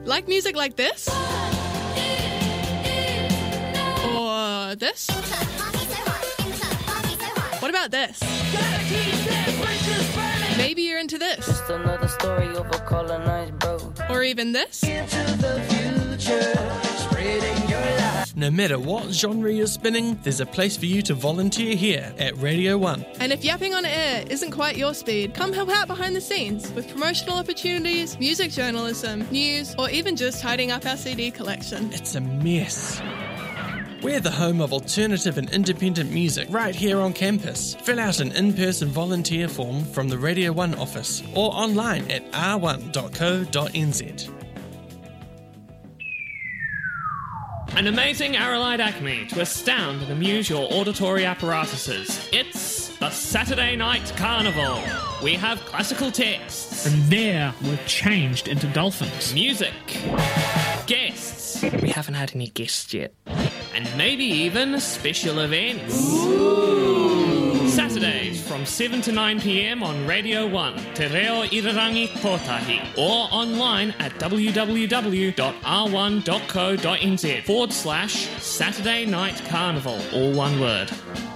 Like music like this? Or this? What about this? Maybe you're into this. Just another story of a colonized bro. Or even this? Into the future, spreading your light. No matter what genre you're spinning, there's a place for you to volunteer here at Radio 1. And if yapping on air isn't quite your speed, come help out behind the scenes with promotional opportunities, music journalism, news, or even just tidying up our CD collection. It's a mess. We're the home of alternative and independent music right here on campus. Fill out an in-person volunteer form from the Radio 1 office or online at r1.co.nz. An amazing Arrowlight Acme to astound and amuse your auditory apparatuses. It's the Saturday Night Carnival. We have classical texts, And there we're changed into dolphins. music, guests, We haven't had any guests yet. and maybe even special events. Saturdays from 7 to 9 p.m. on Radio 1, Te Reo Irarangi Kotahi, or online at www.r1.co.nz/Saturday Night Carnival, all one word.